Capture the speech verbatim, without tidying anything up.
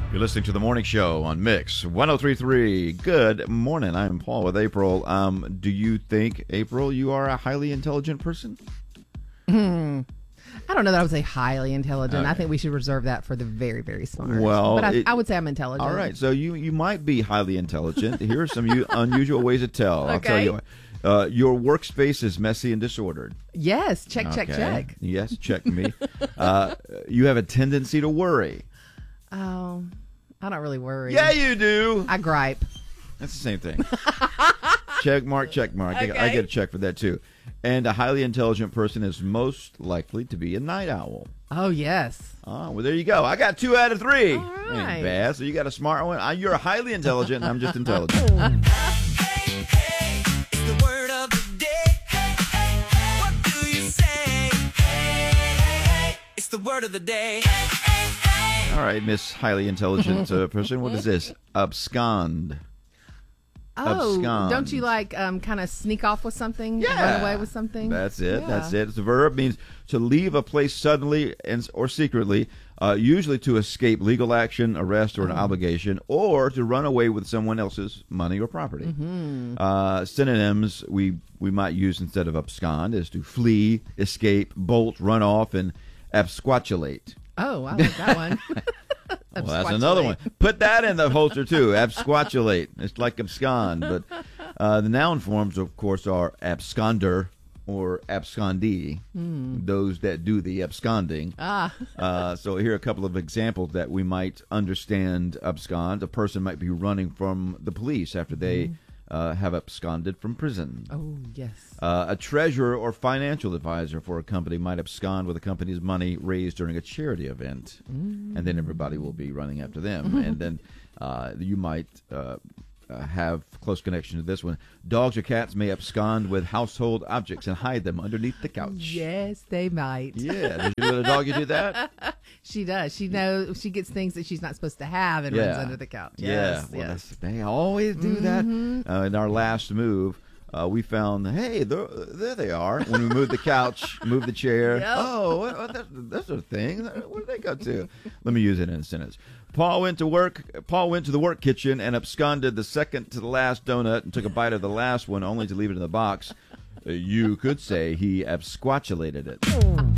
You're listening to The Morning Show on Mix one oh three point three. Good morning. I'm Paul with April. Um, do you think, April, you are a highly intelligent person? Hmm. I don't know that I would say highly intelligent. Okay. I think we should reserve that for the very, very smart. Well, but I, it- I would say I'm intelligent. All right, so you, you might be highly intelligent. Here are some u- unusual ways to tell. I'll tell Okay. you what. Uh, your workspace is messy and disordered. Yes. Check, check, Okay. check. Yes, check me. uh, you have a tendency to worry. Oh, I don't really worry. Yeah, you do. I gripe. That's the same thing. Check mark, check mark. I- I Okay. get a check for that, too. And a highly intelligent person is most likely to be a night owl. Oh, yes. Oh, well, there you go. I got two out of three. All right. Ain't bad. So you got a smart one. Uh, You're highly intelligent, and I'm just intelligent. Hey, hey, it's the word of the day. Hey, hey, hey, what do you say? Hey, hey, hey, it's the word of the day. Hey, hey, hey. All right, Miss Highly Intelligent uh, person. What is this? Abscond. Oh, Abscond. don't you like um, kind of sneak off with something? Yeah. Run away with something? That's it. Yeah. That's it. It's a verb. Means to leave a place suddenly and or secretly, uh, usually to escape legal action, arrest, or an obligation, or to run away with someone else's money or property. Mm-hmm. Uh, synonyms we we might use instead of abscond is to flee, escape, bolt, run off, and absquatulate. Oh, I like that one. Well, that's another one. Put that in the holster, too. Absquatulate. It's like abscond. But uh, the noun forms, of course, are absconder or abscondee, those that do the absconding. Ah. Uh, so here are a couple of examples that we might understand abscond. A person might be running from the police after they uh, have absconded from prison. Oh, yes. Uh, a treasurer or financial advisor for a company might abscond with the company's money raised during a charity event, and then everybody will be running after them. And then uh, you might uh, uh, have close connection to this one. Dogs or cats may abscond with household objects and hide them underneath the couch. Yes, they might. Yeah, did your little doggy do that? She does. She knows she gets things that she's not supposed to have and Yeah. runs under the couch. Yeah, Yes, well, yes. that's, they always do that. Uh, in our last move, uh, we found, hey, there, there they are. When we moved the couch, moved the chair. Yep. Oh, what, what, that's, that's a thing. Where did they go to? Let me use it in a sentence. Paul went to work. Paul went to the work kitchen and absconded the second to the last donut and took a bite of the last one, only to leave it in the box. Uh, you could say he absquatulated it.